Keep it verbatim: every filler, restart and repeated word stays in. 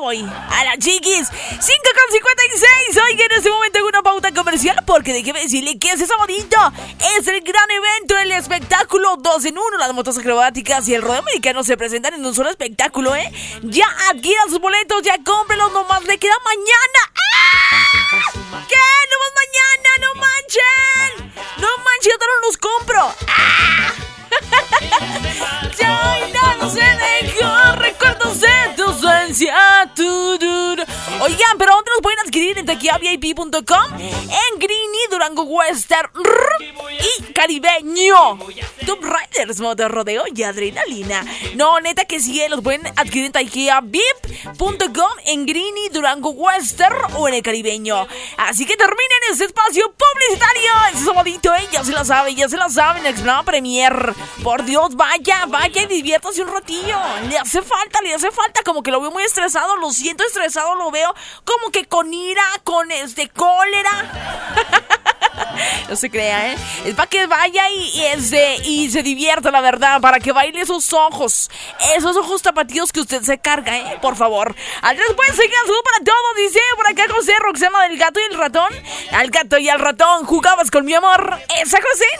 hoy. A las chiquis. cinco con cincuenta y seis. Oiga, en este momento en una pauta comercial, porque déjeme decirle que ese sabadito es el gran evento, el espectáculo dos en uno. Las motos acrobáticas y el rodeo americano se presentan en un solo espectáculo, ¿eh? Ya adquieran sus boletos, ya cómprenlos, nomás le queda mañana. ¡Ah! ¿Qué? ¿Nomás mañana? ¡No manchen! ¡No manchen! Yo no los compro. ¡Ah! Ya hoy no se dejó recuerdos de tu ausencia. Oigan, pero ¿dónde los pueden adquirir? En taquilla V I P punto com, en Greeny, Durango Western y Caribeño. Top Riders, moto rodeo y adrenalina. No, neta que sí, los pueden adquirir en taquilla V I P punto com, en Greeny, Durango Western o en el Caribeño. Así que terminen ese espacio publicitario. Ese sabadito, eh, ya se la saben, ya se la saben. Explanada Premier. Por Dios, vaya, vaya y diviértase un ratillo. Le hace falta, le hace falta. Como que lo veo muy estresado, lo siento estresado, lo veo como que con ira, con este cólera. No se crea, ¿eh? Es para que vaya y, y, este, y se divierta, la verdad. Para que baile esos ojos. Esos ojos tapatíos que usted se carga, ¿eh? Por favor. Andrés, pues, sigan saludo para todos. Dice por acá José Roxana del gato y el ratón. Al gato y al ratón jugabas con mi amor. Esa José.